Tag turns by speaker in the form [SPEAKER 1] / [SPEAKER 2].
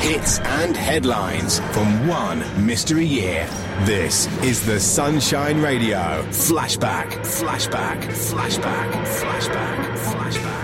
[SPEAKER 1] hits and headlines from one mystery year. This is the Sunshine Radio Flashback, Flashback, Flashback, Flashback, Flashback.